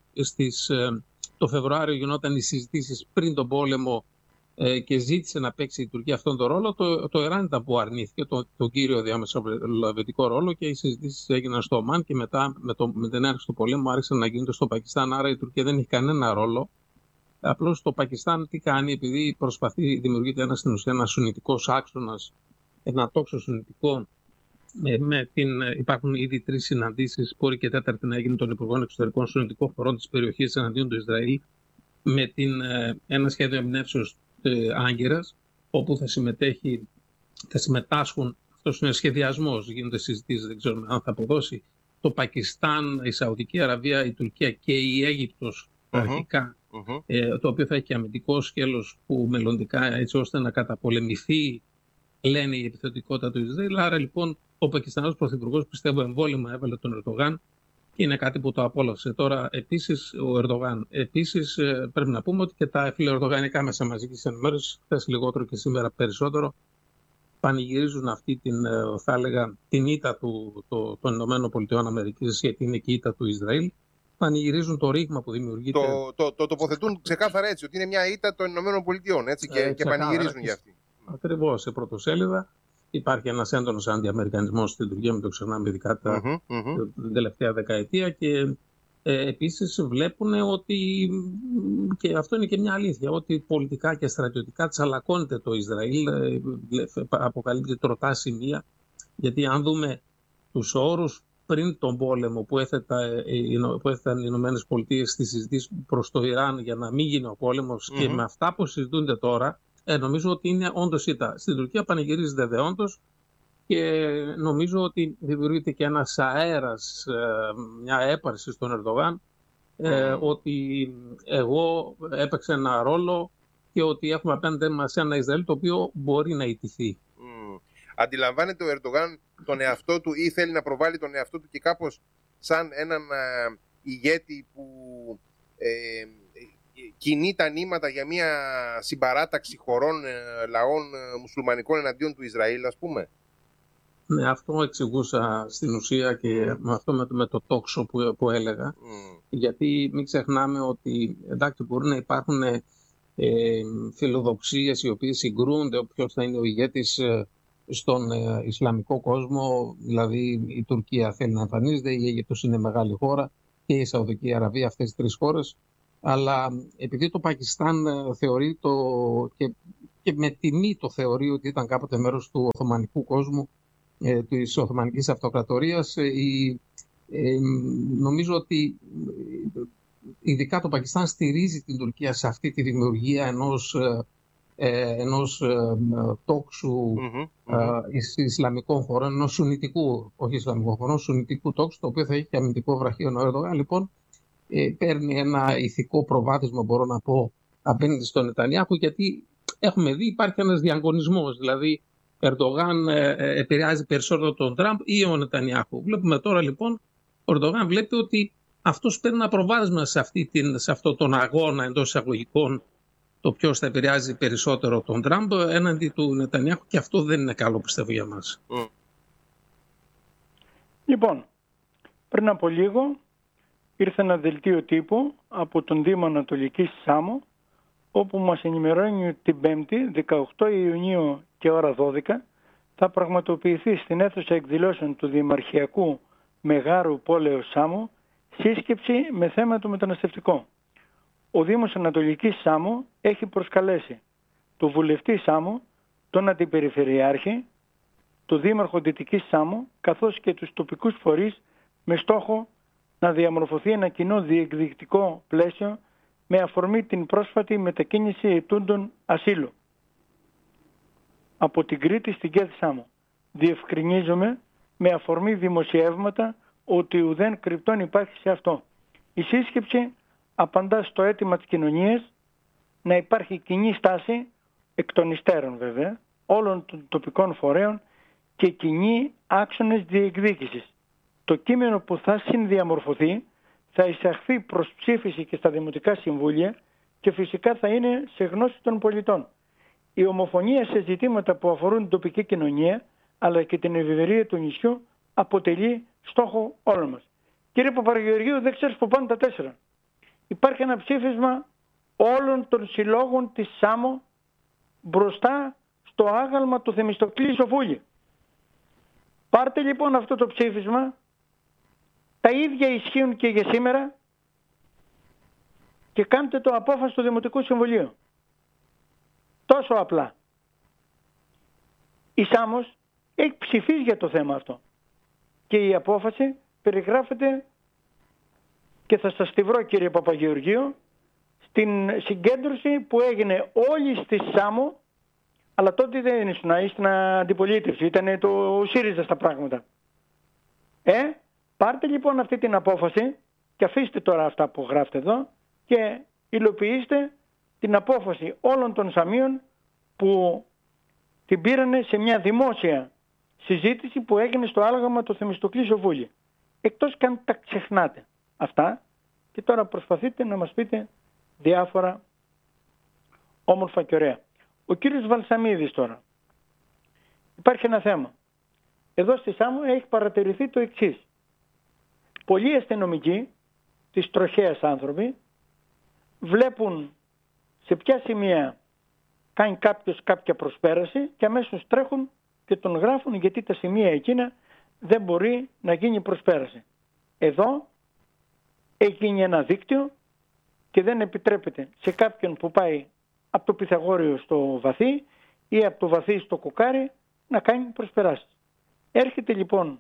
το Φεβρουάριο γινόταν οι συζητήσεις πριν τον πόλεμο και ζήτησε να παίξει η Τουρκία αυτόν τον ρόλο, το Ιράν ήταν που αρνήθηκε τον κύριο διαμεσολαβητικό ρόλο, και οι συζητήσεις έγιναν στο Ομάν, και μετά με την έναρξη του πολέμου άρχισαν να γίνονται στο Πακιστάν. Άρα η Τουρκία δεν έχει κανένα ρόλο. Απλώς το Πακιστάν τι κάνει, επειδή δημιουργείται ένα σουννιτικός άξονας, ένα τόξο σουννιτικό, υπάρχουν ήδη 3 συναντήσεις, μπορεί και 4η να γίνει, των Υπουργών Εξωτερικών Σουννιτικών χωρών της περιοχής εναντίον του Ισραήλ, με ένα σχέδιο εμπνεύσεως Άγκυρας, όπου θα συμμετάσχουν, αυτός είναι σχεδιασμός, γίνονται συζητήσεις, δεν ξέρουμε αν θα αποδώσει, το Πακιστάν, η Σαουδική Αραβία, η Τουρκία και η Αίγυπτος αρχικά, το οποίο θα έχει και αμυντικό σκέλος που μελλοντικά, έτσι ώστε να καταπολεμηθεί, λένε, η επιθετικότητα του Ισραήλ. Άρα λοιπόν ο Πακιστανός Πρωθυπουργός, πιστεύω, εμβόλυμα έβαλε τον Ερντογάν, και είναι κάτι που το απόλαυσε. Τώρα επίσης ο Ερντογάν, πρέπει να πούμε ότι και τα φιλοερντογανικά μέσα μαζικής ενημέρωσης, χθες λιγότερο και σήμερα περισσότερο, πανηγυρίζουν αυτή θα έλεγα, την ήττα των Ηνωμένων Πολιτειών Αμερικής, γιατί είναι και η ήττα του Ισραήλ. Πανηγυρίζουν το ρήγμα που δημιουργείται. Το τοποθετούν ξεκάθαρα έτσι, ότι είναι μια ήττα των Ηνωμένων Πολιτειών, έτσι, και πανηγυρίζουν για αυτή. Ακριβώς, σε πρωτοσέλιδα. Υπάρχει ένας έντονος αντιαμερικανισμός στην Τουρκία, μην το ξεχνάμε, ειδικά την τελευταία δεκαετία, και επίσης βλέπουν ότι, και αυτό είναι και μια αλήθεια, ότι πολιτικά και στρατιωτικά τσαλακώνεται το Ισραήλ, αποκαλύπτει τροτά σημεία, γιατί αν δούμε τους όρους πριν τον πόλεμο που έθεταν οι Ηνωμένες Πολιτείες στις συζητήσεις προς το Ιράν για να μην γίνει ο πόλεμος, και με αυτά που συζητούνται τώρα, νομίζω ότι είναι όντως ήττα. Στην Τουρκία πανηγυρίζεται δεόντως, και νομίζω ότι δημιουργείται και ένας αέρας, μια έπαρση στον Ερντογάν, ότι εγώ έπαιξα ένα ρόλο και ότι έχουμε απέναντι μας ένα Ισραήλ το οποίο μπορεί να ιτηθεί. Αντιλαμβάνεται ο Ερντογάν τον εαυτό του, ή θέλει να προβάλλει τον εαυτό του και κάπως σαν έναν ηγέτη που κινεί τα νήματα για μια συμπαράταξη χωρών, λαών μουσουλμανικών εναντίον του Ισραήλ, ας πούμε? Ναι, αυτό εξηγούσα στην ουσία, και με αυτό με το τόξο που έλεγα. Γιατί μην ξεχνάμε ότι, εντάξει, μπορεί να υπάρχουν φιλοδοξίες οι οποίες συγκρούνται, ποιος θα είναι ο ηγέτης στον Ισλαμικό κόσμο. Δηλαδή η Τουρκία θέλει να εμφανίζεται, η Αίγυπτος είναι μεγάλη χώρα, και η Σαουδική Αραβία, αυτές οι 3 χώρες. Αλλά επειδή το Πακιστάν θεωρεί και με τιμή το θεωρεί ότι ήταν κάποτε μέρος του Οθωμανικού κόσμου, της Οθωμανικής Αυτοκρατορίας, νομίζω ότι ειδικά το Πακιστάν στηρίζει την Τουρκία σε αυτή τη δημιουργία ενός τόξου Ισλαμικών χωρών, ενός σουνιτικού, όχι Ισλαμικών χωρών, σουνιτικού τόξου, το οποίο θα έχει και αμυντικό βραχείο. Ο Ερντογάν λοιπόν παίρνει ένα ηθικό προβάδισμα, μπορώ να πω, απέναντι στον Νετανιάχου, γιατί έχουμε δει υπάρχει ένας διαγωνισμός, δηλαδή Ερντογάν επηρεάζει περισσότερο τον Τραμπ ή ο Νετανιάχου. Βλέπουμε τώρα λοιπόν, ο Ερντογάν βλέπει ότι αυτός παίρνει ένα προβάδισμα σε αυτό τον αγώνα εντός εισαγωγικών, το ποιος θα επηρεάζει περισσότερο τον Τραμπ έναντι του Νετανιάχου, και αυτό δεν είναι καλό, πιστεύω, για μας. Λοιπόν, πριν από λίγο ήρθε ένα δελτίο τύπου από τον Δήμο Ανατολικής Σάμο, όπου μας ενημερώνει ότι την 5η, 18 Ιουνίου και ώρα 12, θα πραγματοποιηθεί στην αίθουσα εκδηλώσεων του Δημαρχιακού Μεγάρου Πόλεως Σάμου σύσκεψη με θέμα το μεταναστευτικό. Ο Δήμος Ανατολικής Σάμου έχει προσκαλέσει τον βουλευτή Σάμου, τον Αντιπεριφερειάρχη, τον Δήμαρχο Δυτικής Σάμου, καθώς και τους τοπικούς φορείς, με στόχο να διαμορφωθεί ένα κοινό διεκδικητικό πλαίσιο με αφορμή την πρόσφατη μετακίνηση ετούντων ασύλου από την Κρήτη στην ΚΕΘ Σάμου. Διευκρινίζουμε με αφορμή δημοσιεύματα ότι ουδέν κρυπτόν υπάρχει σε αυτό. Η σύσκεψη απαντά στο αίτημα της κοινωνίας να υπάρχει κοινή στάση, εκ των υστέρων βέβαια, όλων των τοπικών φορέων και κοινή άξονες διεκδίκησης. Το κείμενο που θα συνδιαμορφωθεί θα εισαχθεί προς ψήφιση και στα Δημοτικά Συμβούλια και φυσικά θα είναι σε γνώση των πολιτών. Η ομοφωνία σε ζητήματα που αφορούν την τοπική κοινωνία αλλά και την ευημερία του νησιού αποτελεί στόχο όλων μας. Κύριε Παπαγεωργίου, δεν ξέρεις που πάνε τα 4. Υπάρχει ένα ψήφισμα όλων των συλλόγων της Σάμο μπροστά στο άγαλμα του Θεμιστοκλή Σοφούλη. Πάρτε λοιπόν αυτό το ψήφισμα, τα ίδια ισχύουν και για σήμερα, και κάντε το απόφαση του Δημοτικού Συμβουλίου. Τόσο απλά. Η Σάμος έχει ψηφίσει για το θέμα αυτό και η απόφαση περιγράφεται, και θα σας τη βρω κύριε Παπαγεωργίου, στην συγκέντρωση που έγινε όλη στη Σάμο, αλλά τότε δεν ήσουν στην αντιπολίτευση, ήταν το ΣΥΡΙΖΑ στα πράγματα. Πάρτε λοιπόν αυτή την απόφαση και αφήστε τώρα αυτά που γράφετε εδώ και υλοποιήστε την απόφαση όλων των Σαμίων που την πήρανε σε μια δημόσια συζήτηση που έγινε στο άλγαμα του Θεμιστοκλή Σοφούλη. Εκτός και αν τα ξεχνάτε αυτά και τώρα προσπαθείτε να μας πείτε διάφορα όμορφα και ωραία. Ο κύριος Βαλσαμίδης τώρα. Υπάρχει ένα θέμα. Εδώ στη Σάμο έχει παρατηρηθεί το εξής. Πολλοί αστυνομικοί της τροχέας άνθρωποι βλέπουν σε ποια σημεία κάνει κάποιος κάποια προσπέραση και αμέσως τρέχουν και τον γράφουν, γιατί τα σημεία εκείνα δεν μπορεί να γίνει προσπέραση. Εδώ έχει γίνει ένα δίκτυο και δεν επιτρέπεται σε κάποιον που πάει από το Πυθαγόριο στο Βαθύ ή από το Βαθύ στο Κοκάρι να κάνει προσπεράσεις. Έρχεται λοιπόν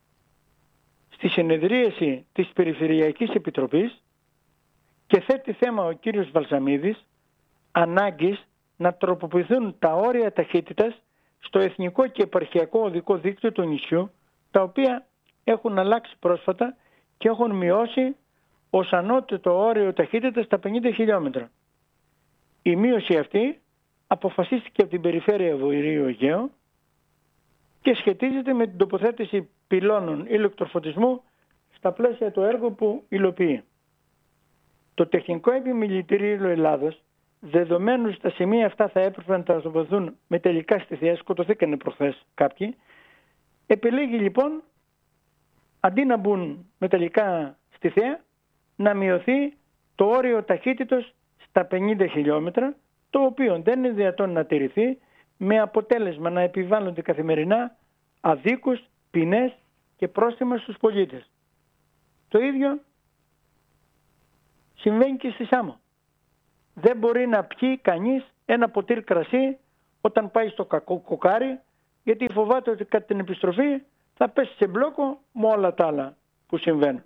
στη συνεδρίαση της Περιφερειακής Επιτροπής και θέτει θέμα ο κύριος Βαλσαμίδης ανάγκης να τροποποιηθούν τα όρια ταχύτητας στο εθνικό και επαρχιακό οδικό δίκτυο του νησιού, τα οποία έχουν αλλάξει πρόσφατα και έχουν μειώσει ως ανώτατο όριο ταχύτητας στα 50 χιλιόμετρα. Η μείωση αυτή αποφασίστηκε από την Περιφέρεια Βορείου Αιγαίου και σχετίζεται με την τοποθέτηση πυλώνων ηλεκτροφωτισμού στα πλαίσια του έργου που υλοποιεί. Το Τεχνικό Επιμελητήριο Ελλάδος, δεδομένου στα σημεία αυτά θα έπρεπε να τα τοποθετηθούν μεταλλικά στη θέα, σκοτωθήκανε προχθές κάποιοι, επιλέγει λοιπόν αντί να μπουν μεταλλικά στη θέα να μειωθεί το όριο ταχύτητος στα 50 χιλιόμετρα, το οποίο δεν είναι δυνατόν να τηρηθεί, με αποτέλεσμα να επιβάλλονται καθημερινά αδίκους, ποινές και πρόστιμα στους πολίτες. Το ίδιο Συμβαίνει και στη Σάμο. Δεν μπορεί να πιει κανείς ένα ποτήρι κρασί όταν πάει στο κοκάρι, γιατί φοβάται ότι κατά την επιστροφή θα πέσει σε μπλόκο με όλα τα άλλα που συμβαίνουν.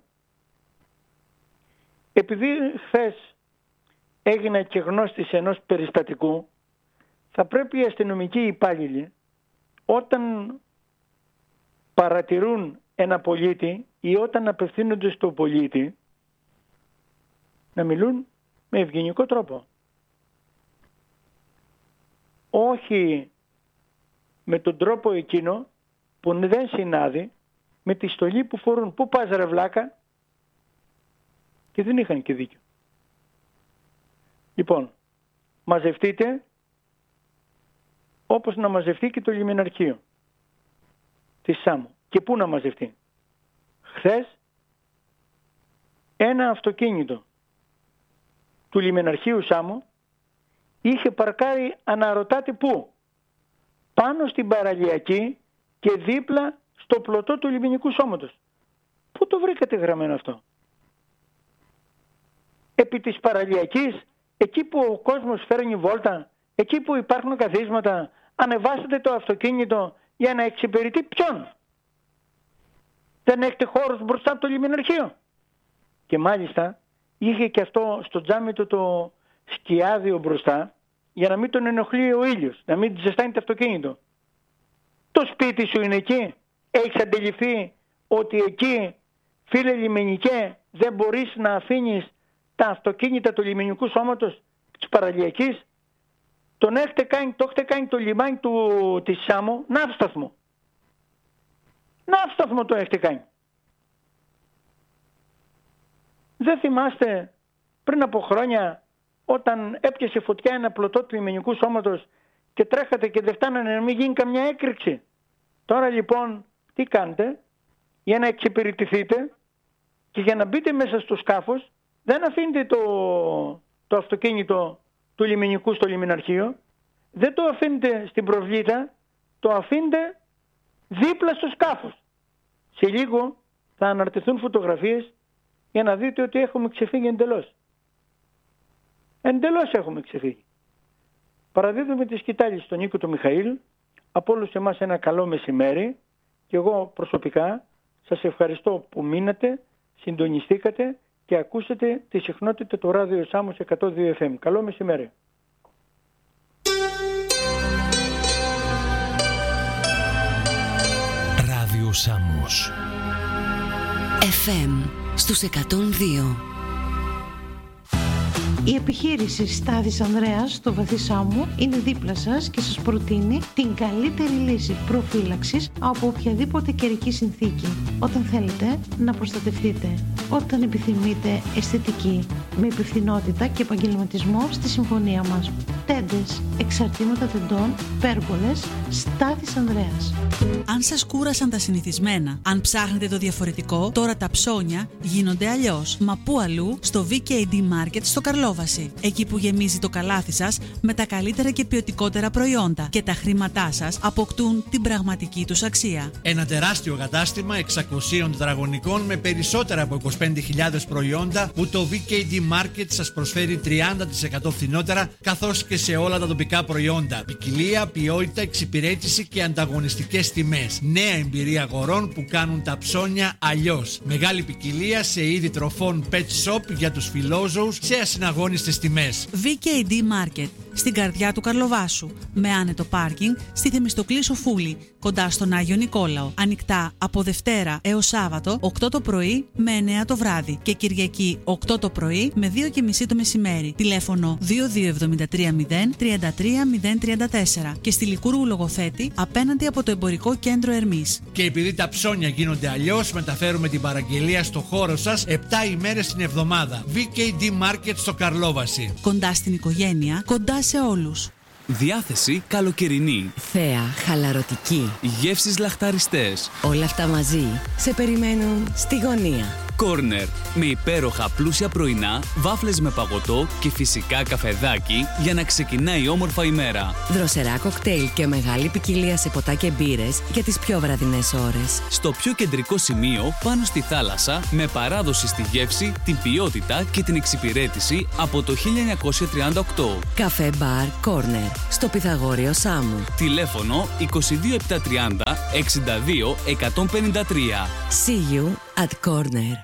Επειδή χθες έγινα και γνώστης ενός περιστατικού, θα πρέπει οι αστυνομικοί υπάλληλοι όταν παρατηρούν ένα πολίτη ή όταν απευθύνονται στο πολίτη να μιλούν με ευγενικό τρόπο. Όχι με τον τρόπο εκείνο που δεν συνάδει με τη στολή που φορούν. Πού πας ρε βλάκα? Και δεν είχαν και δίκιο. Λοιπόν, μαζευτείτε όπως να μαζευτεί και το λιμεναρχείο της Σάμου. Και πού να μαζευτεί? Χθες ένα αυτοκίνητο του λιμεναρχείου Σάμου είχε παρκάρει αναρωτάτε πού? Πάνω στην παραλιακή και δίπλα στο πλωτό του λιμενικού σώματος. Πού το βρήκατε γραμμένο αυτό? Επί της παραλιακής, εκεί που ο κόσμος φέρνει βόλτα, εκεί που υπάρχουν καθίσματα, ανεβάσετε το αυτοκίνητο για να εξυπηρετεί ποιον? Δεν έχετε χώρος μπροστά από το λιμεναρχείο? Και μάλιστα είχε και αυτό στο τζάμι του το σκιάδιο μπροστά για να μην τον ενοχλεί ο ήλιος, να μην ζεστάνει το αυτοκίνητο. Το σπίτι σου είναι εκεί. Έχεις αντιληφθεί ότι εκεί, φίλε λιμενικέ, δεν μπορείς να αφήνεις τα αυτοκίνητα του λιμενικού σώματος της παραλιακής? Το έχετε κάνει το λιμάνι της Σάμου ναύσταθμο. Ναύσταθμο το έχετε κάνει. Δεν θυμάστε πριν από χρόνια όταν έπιασε φωτιά ένα πλωτό του λιμενικού σώματος και τρέχατε και δεν φτάνανε να μην γίνει καμιά έκρηξη? Τώρα λοιπόν τι κάνετε? Για να εξυπηρετηθείτε και για να μπείτε μέσα στο σκάφος δεν αφήνετε το αυτοκίνητο του λιμενικού στο λιμεναρχείο, δεν το αφήνετε στην προβλήτα, το αφήνετε δίπλα στο σκάφος. Σε λίγο θα αναρτηθούν φωτογραφίες για να δείτε ότι έχουμε ξεφύγει εντελώς. Εντελώς έχουμε ξεφύγει. Παραδίδουμε τη σκητάλη στον Νίκο του Μιχαήλ. Από όλους εμάς ένα καλό μεσημέρι και εγώ προσωπικά σας ευχαριστώ που μείνατε, συντονιστήκατε και ακούσατε τη συχνότητα του Ράδιο Σάμος 102 FM. Καλό μεσημέρι. Ράδιο Σάμος FM στους 102. Η επιχείρηση Στάδης Ανδρέας στο Βαθύ Σάμου είναι δίπλα σας και σας προτείνει την καλύτερη λύση προφύλαξης από οποιαδήποτε καιρική συνθήκη. Όταν θέλετε να προστατευτείτε, όταν επιθυμείτε αισθητική, με υπευθυνότητα και επαγγελματισμό στη συμφωνία μας. Τέντες, εξαρτήματα τεντών, πέργολες, Στάδης Ανδρέας. Αν σας κούρασαν τα συνηθισμένα, αν ψάχνετε το διαφορετικό, τώρα τα ψώνια γίνονται αλλιώς. Μα πού αλλού? Στο VKD Market στο Καρλόβαση. Εκεί που γεμίζει το καλάθι σας με τα καλύτερα και ποιοτικότερα προϊόντα και τα χρήματά σας αποκτούν την πραγματική τους αξία. Ένα τεράστιο κατάστημα 600 τετραγωνικών με περισσότερα από 25.000 προϊόντα που το VKD Market σας προσφέρει 30% φθηνότερα, καθώς και σε όλα τα τοπικά προϊόντα. Ποικιλία, ποιότητα, εξυπηρέτηση και ανταγωνιστικές τιμές. Νέα εμπειρία αγορών που κάνουν τα ψώνια αλλιώς. Μεγάλη ποικιλία σε είδη τροφών pet shop για τους φιλόζωους σε ασυναγώνιστες τιμές. VKD Market, στην καρδιά του Καρλοβάσου, με άνετο πάρκινγκ στη Θεμιστοκλή Σοφούλη, κοντά στον Άγιο Νικόλαο. Ανοιχτά από Δευτέρα έως Σάββατο 8 το πρωί με 9 το βράδυ και Κυριακή 8 το πρωί με 2.30 το μεσημέρι. Τηλέφωνο 2273-033-034 και στη Λικούργου Λογοθέτη απέναντι από το Εμπορικό Κέντρο Ερμής. Και επειδή τα ψώνια γίνονται αλλιώς, μεταφέρουμε την παραγγελία στο χώρο σας 7 ημέρες την εβδομάδα. VKD Market στο Καρλόβαση. Κοντά στην οικογένεια, κοντά σε όλους. Διάθεση καλοκαιρινή. Θέα χαλαρωτική. Γεύσεις λαχταριστές. Όλα αυτά μαζί σε περιμένουν στη γωνία. Corner. Με υπέροχα πλούσια πρωινά, βάφλες με παγωτό και φυσικά καφεδάκι για να ξεκινάει όμορφα η μέρα. Δροσερά κοκτέιλ και μεγάλη ποικιλία σε ποτά και μπύρες για τις πιο βραδινές ώρες. Στο πιο κεντρικό σημείο, πάνω στη θάλασσα, με παράδοση στη γεύση, την ποιότητα και την εξυπηρέτηση από το 1938. Καφέ Μπαρ Corner, στο Πυθαγόριο Σάμου. Τηλέφωνο 22730 62 153. See you at Corner.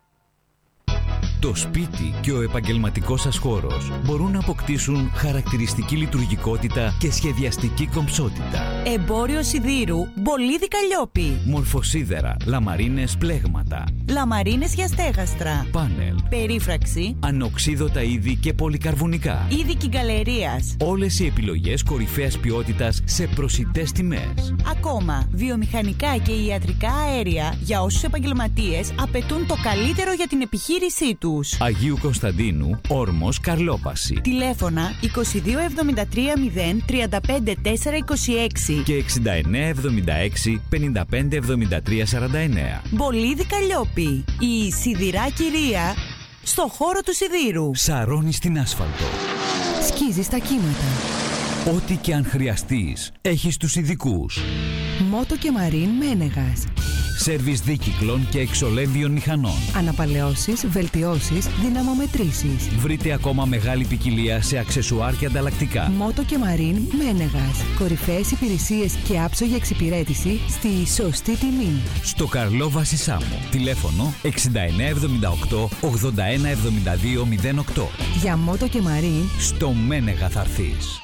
Το σπίτι και ο επαγγελματικός σας χώρος μπορούν να αποκτήσουν χαρακτηριστική λειτουργικότητα και σχεδιαστική κομψότητα. Εμπόριο σιδήρου Μπολίδι Καλλιόπη. Μορφοσίδερα, λαμαρίνες πλέγματα. Λαμαρίνες για στέγαστρα. Πάνελ. Περίφραξη. Ανοξίδωτα είδη και πολυκαρβουνικά. Είδη κυγκαλερίας. Όλες οι επιλογές κορυφαίας ποιότητας σε προσιτές τιμές. Ακόμα, βιομηχανικά και ιατρικά αέρια για όσους επαγγελματίες απαιτούν το καλύτερο για την επιχείρησή τους. Αγίου Κωνσταντίνου, Όρμος, Καρλόπαση. Τηλέφωνα 2273 0 35 426 και 6976 55 73 49. Μπολίδι Καλλιόπη, η σιδηρά κυρία στο χώρο του σιδήρου. Σαρώνει στην άσφαλτο. Σκίζει τα κύματα. Ό,τι και αν χρειαστείς, έχεις τους ειδικούς. Μότο και Μαρίν Μένεγας. Σέρβις δίκυκλων και εξολέμβιων μηχανών. Αναπαλαιώσεις, βελτιώσεις, δυναμομετρήσεις. Βρείτε ακόμα μεγάλη ποικιλία σε αξεσουάρ και ανταλλακτικά. Μότο και Μαρίν Μένεγας. Κορυφαίες υπηρεσίες και άψογη εξυπηρέτηση στη σωστή τιμή. Στο Καρλόβαση Σάμο. Τηλέφωνο 6978 8172 08. Για Μότο και Μαρίν στο Μένεγα θα έρθεις.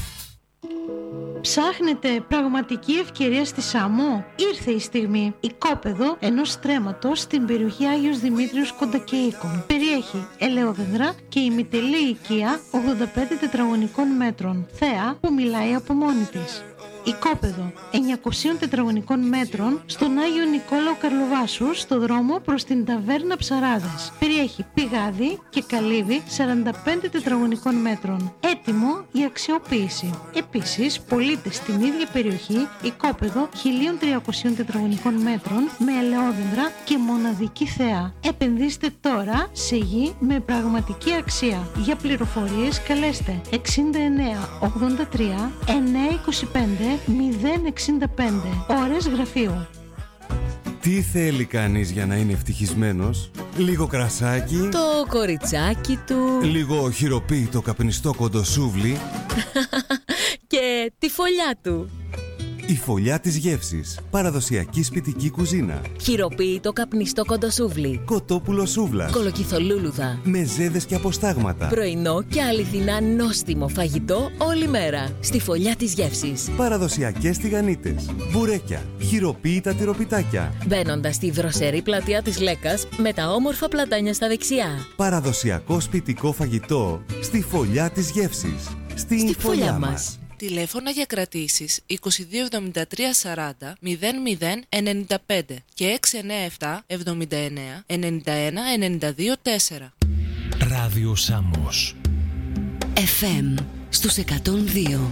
Ψάχνετε πραγματική ευκαιρία στη Σάμο? Ήρθε η στιγμή. Οικόπεδο ενός στρέμματος στην περιοχή Άγιος Δημήτριος Κοντακεΐκων. Περιέχει ελαιόδεντρα και ημιτελή οικία 85 τετραγωνικών μέτρων. Θέα που μιλάει από μόνη της. Οικόπεδο 900 τετραγωνικών μέτρων στον Άγιο Νικόλαο Καρλοβάσου, στο δρόμο προς την ταβέρνα Ψαράδες. Περιέχει πηγάδι και καλύβι 45 τετραγωνικών μέτρων. Έτοιμο η αξιοποίηση. Επίσης, πωλείται στην ίδια περιοχή οικόπεδο 1300 τετραγωνικών μέτρων με ελαιόδεντρα και μοναδική θέα. Επενδύστε τώρα σε γη με πραγματική αξία. Για πληροφορίες καλέστε 69 83 925 065. Ώρες γραφείου. Τι θέλει κανείς για να είναι ευτυχισμένος? Λίγο κρασάκι, το κοριτσάκι του, λίγο χειροποίητο καπνιστό κοντοσούβλι και τη φωλιά του. Η φωλιά της γεύσης. Παραδοσιακή σπιτική κουζίνα. Χειροποίητο καπνιστό κοντοσούβλι. Κοτόπουλο σούβλας. Κολοκυθολούλουδα. Μεζέδες και αποστάγματα. Πρωινό και αληθινά νόστιμο φαγητό όλη μέρα. Στη φωλιά της γεύσης. Παραδοσιακές τηγανίτες. Μπουρέκια. Χειροποίητα τυροπιτάκια. Μπαίνοντας στη δροσερή πλατεία της Λέκας με τα όμορφα πλατάνια στα δεξιά. Παραδοσιακό σπιτικό φαγητό. Στη φωλιά της γεύσης. Στη φωλιά μας. Τηλέφωνα για κρατήσεις 2273 40 00 95 και 697 79 91 92 4. Ράδιο Σάμος. FM στους 102.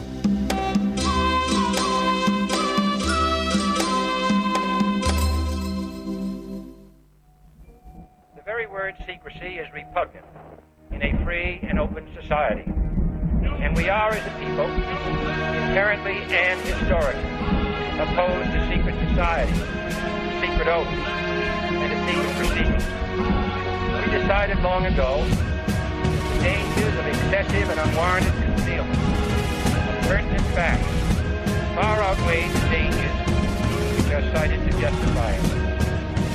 The very word secrecy is repugnant in a free and open society. And we are, as a people, inherently and historically opposed to secret society, secret oaths, and to secret proceedings. We decided long ago that the dangers of excessive and unwarranted concealment of pertinent facts far outweigh the dangers which are cited to justify it.